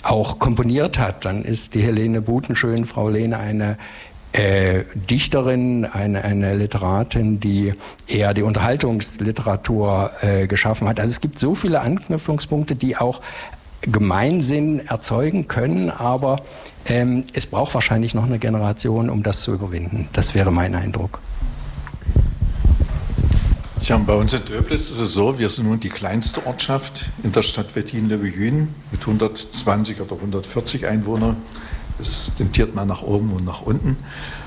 auch komponiert hat. Dann ist die Helene Butenschön, Frau Lehne, eine Dichterin, eine Literatin, die eher die Unterhaltungsliteratur geschaffen hat. Also es gibt so viele Anknüpfungspunkte, die auch Gemeinsinn erzeugen können, aber es braucht wahrscheinlich noch eine Generation, um das zu überwinden. Das wäre mein Eindruck. Ja, bei uns in Döblitz ist es so, wir sind nun die kleinste Ortschaft in der Stadt Wettin-Leubühün mit 120 oder 140 Einwohnern. Es tendiert mal nach oben und nach unten.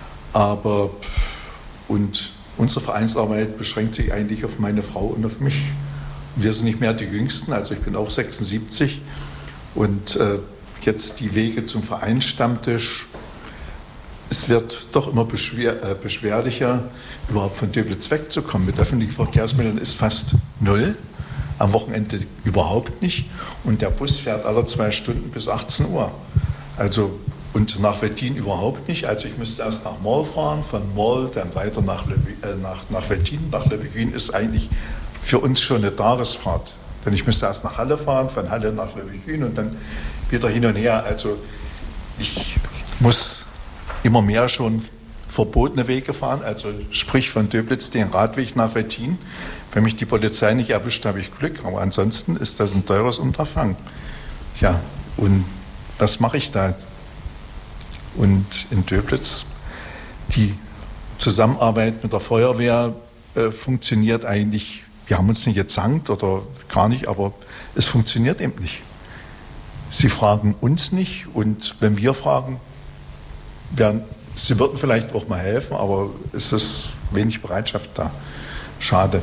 Und unsere Vereinsarbeit beschränkt sich eigentlich auf meine Frau und auf mich. Wir sind nicht mehr die Jüngsten, also ich bin auch 76. Und jetzt die Wege zum Vereinsstammtisch. Es wird doch immer beschwerlicher, überhaupt von Döblitz wegzukommen. Mit öffentlichen Verkehrsmitteln ist fast null, am Wochenende überhaupt nicht. Und der Bus fährt alle 2 Stunden bis 18 Uhr. Also, und nach Wettin überhaupt nicht. Also ich müsste erst nach Moll fahren, von Moll dann weiter nach Wettin. Nach Leubühün ist eigentlich für uns schon eine Tagesfahrt. Denn ich müsste erst nach Halle fahren, von Halle nach Leubühün und dann wieder hin und her. Also ich muss immer mehr schon verbotene Wege fahren, also sprich von Döblitz den Radweg nach Wettin. Wenn mich die Polizei nicht erwischt, habe ich Glück, aber ansonsten ist das ein teures Unterfangen. Ja, und was mache ich da? Und in Döblitz, die Zusammenarbeit mit der Feuerwehr funktioniert eigentlich, wir haben uns nicht gezankt oder gar nicht, aber es funktioniert eben nicht. Sie fragen uns nicht und wenn wir fragen, sie würden vielleicht auch mal helfen, aber es ist wenig Bereitschaft da. Schade.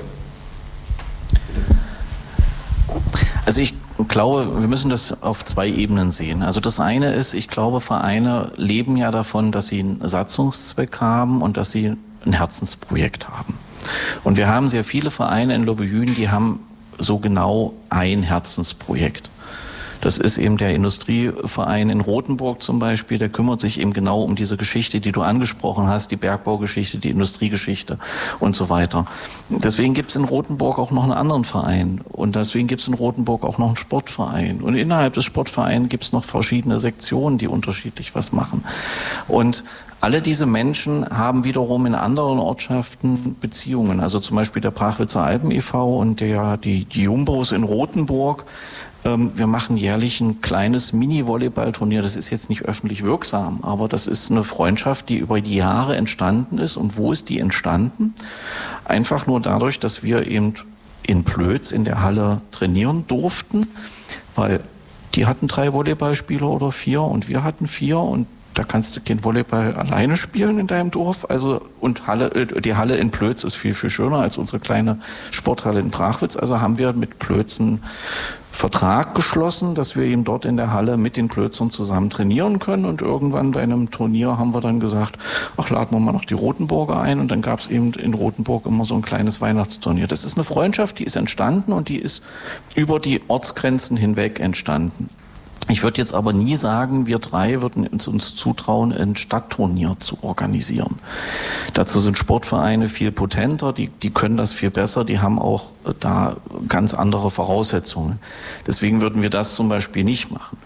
Also ich glaube, wir müssen das auf 2 Ebenen sehen. Also das eine ist, ich glaube, Vereine leben ja davon, dass sie einen Satzungszweck haben und dass sie ein Herzensprojekt haben. Und wir haben sehr viele Vereine in Leubühün, die haben so genau ein Herzensprojekt. Das ist eben der Industrieverein in Rothenburg zum Beispiel, der kümmert sich eben genau um diese Geschichte, die du angesprochen hast, die Bergbaugeschichte, die Industriegeschichte und so weiter. Deswegen gibt es in Rothenburg auch noch einen anderen Verein und deswegen gibt es in Rothenburg auch noch einen Sportverein. Und innerhalb des Sportvereins gibt es noch verschiedene Sektionen, die unterschiedlich was machen. Und alle diese Menschen haben wiederum in anderen Ortschaften Beziehungen. Also zum Beispiel der Prachwitzer Alpen e.V. und die Jumbos in Rothenburg. Wir machen jährlich ein kleines Mini-Volleyball-Turnier. Das ist jetzt nicht öffentlich wirksam, aber das ist eine Freundschaft, die über die Jahre entstanden ist. Und wo ist die entstanden? Einfach nur dadurch, dass wir eben in Plötz in der Halle trainieren durften, weil die hatten 3 Volleyballspieler oder 4 und wir hatten 4 und da kannst du kein Volleyball alleine spielen in deinem Dorf. Also, und die Halle in Plötz ist viel, viel schöner als unsere kleine Sporthalle in Prachwitz. Also haben wir mit Plötz einen Vertrag geschlossen, dass wir eben dort in der Halle mit den Plötzern zusammen trainieren können. Und irgendwann bei einem Turnier haben wir dann gesagt, ach, laden wir mal noch die Rothenburger ein. Und dann gab es eben in Rothenburg immer so ein kleines Weihnachtsturnier. Das ist eine Freundschaft, die ist entstanden und die ist über die Ortsgrenzen hinweg entstanden. Ich würde jetzt aber nie sagen, wir 3 würden uns zutrauen, ein Stadtturnier zu organisieren. Dazu sind Sportvereine viel potenter, die können das viel besser, die haben auch da ganz andere Voraussetzungen. Deswegen würden wir das zum Beispiel nicht machen.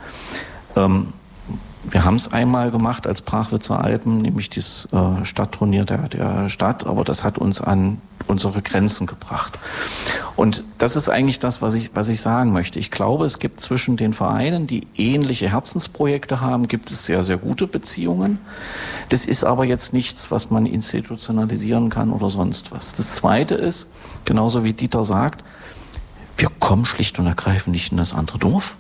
Wir haben es einmal gemacht als Prachwitzer Alpen, nämlich das Stadtturnier der Stadt, aber das hat uns an unsere Grenzen gebracht. Und das ist eigentlich das, was ich sagen möchte. Ich glaube, es gibt zwischen den Vereinen, die ähnliche Herzensprojekte haben, gibt es sehr, sehr gute Beziehungen. Das ist aber jetzt nichts, was man institutionalisieren kann oder sonst was. Das Zweite ist, genauso wie Dieter sagt, wir kommen schlicht und ergreifend nicht in das andere Dorf.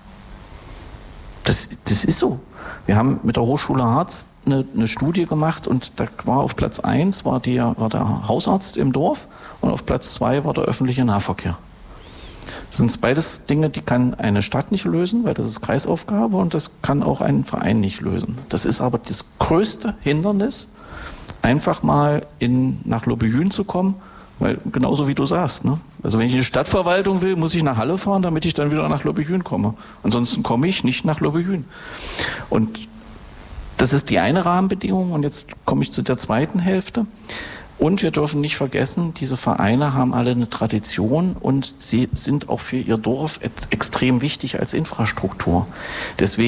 Das ist so. Wir haben mit der Hochschule Harz eine Studie gemacht und da war auf Platz 1 war der Hausarzt im Dorf und auf Platz 2 war der öffentliche Nahverkehr. Das sind beides Dinge, die kann eine Stadt nicht lösen, weil das ist Kreisaufgabe und das kann auch ein Verein nicht lösen. Das ist aber das größte Hindernis, einfach mal nach Leubühün zu kommen, weil genauso wie du sagst, ne? Also wenn ich in die Stadtverwaltung will, muss ich nach Halle fahren, damit ich dann wieder nach Leubühün komme. Ansonsten komme ich nicht nach Leubühün. Und das ist die eine Rahmenbedingung und jetzt komme ich zu der zweiten Hälfte. Und wir dürfen nicht vergessen, diese Vereine haben alle eine Tradition und sie sind auch für ihr Dorf extrem wichtig als Infrastruktur. Deswegen